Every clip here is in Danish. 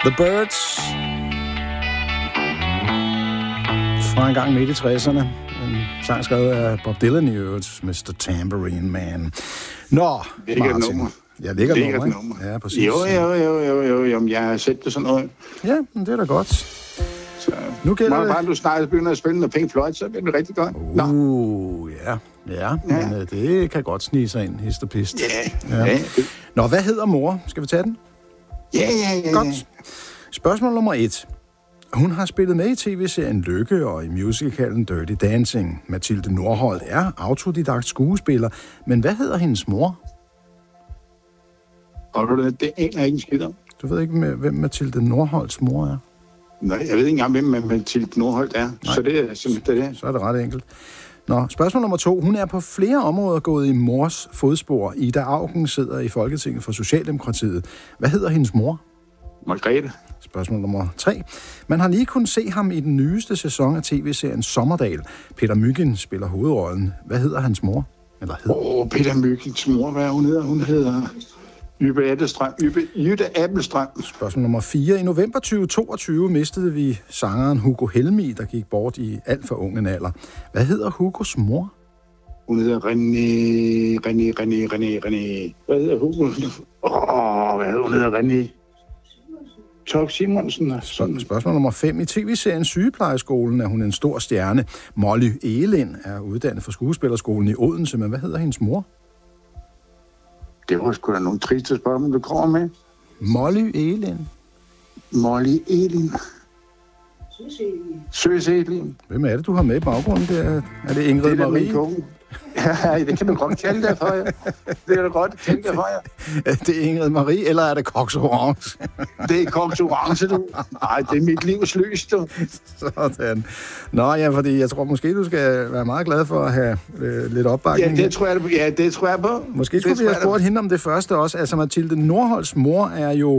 The Birds. Fra en gang midt i 60'erne. En sang skrevet af Bob Dylan i øvrigt, Mr. Tambourine Man. Nå, Martin. Ja, det ligger nummer, ikke? Ja, præcis. Jo, jeg har set det sådan noget. Ja, men det er da godt. Så nu gælder det. Bare du snart begynder at spille noget Pink Floyd, så bliver det rigtig godt. Ja, men det kan godt snige sig ind, hist og pist. Ja. Nå, hvad hedder mor? Skal vi tage den? Ja. Godt. Spørgsmål nummer 1. Hun har spillet med i tv-serien Lykke og i musicalen Dirty Dancing. Mathilde Nordholt er autodidakt skuespiller, men hvad hedder hendes mor? Det aner jeg ikke en skid om. Du ved ikke, hvem Mathilde Nordholts mor er? Nej, jeg ved ikke engang, hvem Mathilde Nordholt er. Nej. Så det er simpelthen det. Så er det ret enkelt. Nå, spørgsmål nummer 2. Hun er på flere områder gået i mors fodspor. Ida Auken sidder i Folketinget for Socialdemokratiet. Hvad hedder hendes mor? Margrethe. Spørgsmål nummer 3. Man har lige kunnet se ham i den nyeste sæson af tv-serien Sommerdal. Peter Myggen spiller hovedrollen. Hvad hedder hans mor? Peter Myggens mor, hvad hun hedder? Hun hedder Jytte Appelstrøm. Spørgsmål nummer 4. I november 2022 mistede vi sangeren Hugo Helmig, der gik bort i alt for ung en alder. Hvad hedder Hugos mor? Hun hedder René. Hvad hedder Hugo? Hvad hedder hun? Hedder René Torp Simonsen. Spørgsmål nummer 5. I tv-serien Sygeplejeskolen er hun en stor stjerne. Molly Egelind er uddannet fra skuespillerskolen i Odense, men hvad hedder hendes mor? Det var sgu da nogle triste spørgsmål, du kommer med. Molly Egelind. Molly Egelind. Søs Egelind. Hvem er det, du har med i baggrunden? Er det Ingrid Marie? Ja, det kan du godt kalde det for jer. Det er da godt kalde det for jer. Det er Ingrid Marie, eller er det Cox Orange? Det er Cox Orange, du. Nej, det er mit livs lys, du. Sådan. Nå ja, fordi jeg tror måske, du skal være meget glad for at have lidt opbakning. Ja, det tror jeg på. Måske skulle vi have spurgt hende om det første også. Altså, Mathilde Nordholts mor er jo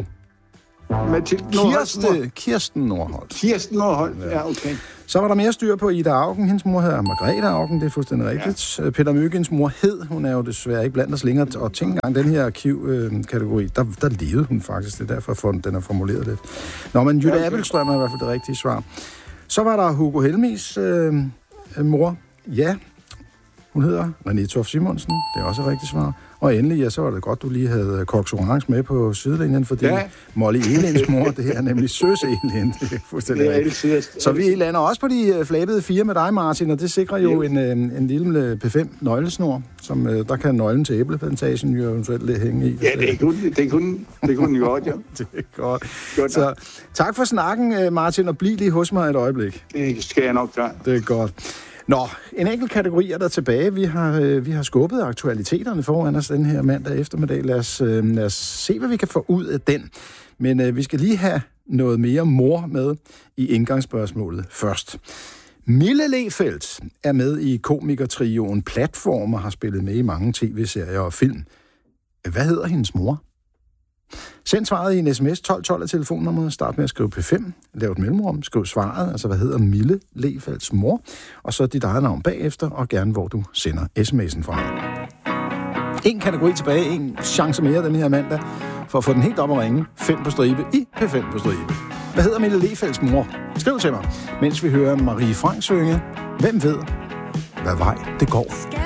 Kirsten Nordholt. Kirsten Nordholt, ja, okay. Så var der mere styr på Ida Auken. Hendes mor hedder Margrethe Auken, det er fuldstændig rigtigt. Ja. Peter Myggens mor hun er jo desværre ikke blandt os længere. Og tænk engang, den her arkivkategori, der levede hun faktisk. Det er derfor, den er formuleret lidt. Nå, men Jytte Appelstrøm er i hvert fald det rigtige svar. Så var der Hugo Helmigs mor. Ja, hun hedder René Torp Simonsen. Det er også et rigtigt svar. Og endelig, så var det godt, du lige havde Cox Orange med på sidelinjen, fordi Molly Egelinds mor, det er nemlig Søs Egelind. Det er fuldstændig rigtigt. Så vi lander også på de flabede 4 med dig, Martin, og det sikrer jo en lille P5-nøglesnor, som der kan nøglen til æbleplantagen jo eventuelt hænge i. Ja, det kunne godt, ja. Det er godt. Så tak for snakken, Martin, og bliv lige hos mig et øjeblik. Det skal jeg nok gøre. Det er godt. Nå, en enkelt kategori er der tilbage. Vi har skubbet aktualiteterne foran os den her mandag eftermiddag. Lad os se, hvad vi kan få ud af den. Men vi skal lige have noget mere mor med i indgangsspørgsmålet først. Mille Lehfeldt er med i komikertrioen Platform og har spillet med i mange tv-serier og film. Hvad hedder hendes mor? Send svaret i en sms 1212 af telefonnummeret. Start med at skrive P5. Lav et mellemrum. Skriv svaret, altså hvad hedder Mille Lehfeldts mor? Og så dit eget navn bagefter, og gerne hvor du sender sms'en fra. En kategori tilbage, en chance mere den her mandag, for at få den helt op at ringe. 5 på stribe i P5 på stribe. Hvad hedder Mille Lehfeldts mor? Skriv til mig, mens vi hører Marie Frank synge. Hvem ved, hvad vej det går?